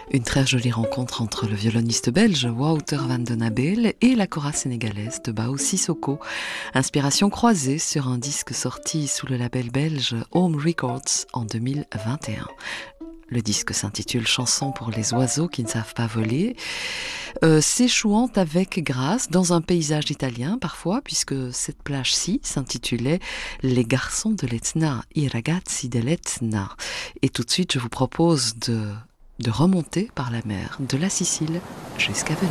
Une très jolie rencontre entre le violoniste belge Wouter van den Abel et la chora sénégalaise de Bao Sissoko. Inspiration croisée sur un disque sorti sous le label belge Home Records en 2021. Le disque s'intitule Chansons pour les oiseaux qui ne savent pas voler, s'échouant avec grâce dans un paysage italien parfois, puisque cette plage-ci s'intitulait Les garçons de l'Etna, I ragazzi dell'Etna. Et tout de suite, je vous propose de remonter par la mer de la Sicile jusqu'à Venise.